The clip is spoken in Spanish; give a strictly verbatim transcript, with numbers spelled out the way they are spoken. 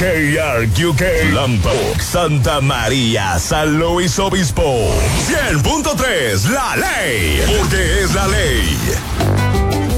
K R Q K, Lambok, Santa María, San Luis Obispo. cien punto tres, La Ley, porque es la ley.